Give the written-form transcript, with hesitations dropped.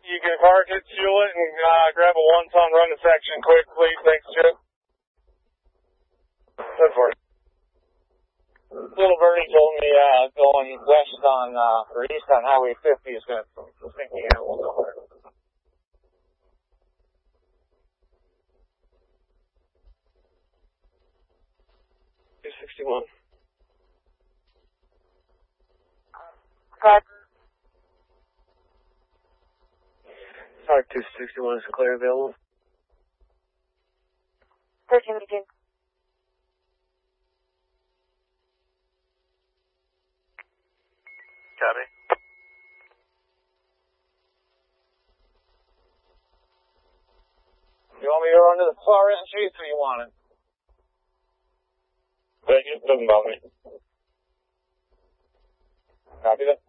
you can park it, fuel it, and grab a 1-ton run to section quick, please. Thanks, Chip. Good for it. Little birdie told me going west on, or east on Highway 50 is going to think me out a little bit. 261. Sorry, 261 is clear available. 13 begin. Copy. You want me to run to the far end, Chief, or you want it? It doesn't bother me. Copy that.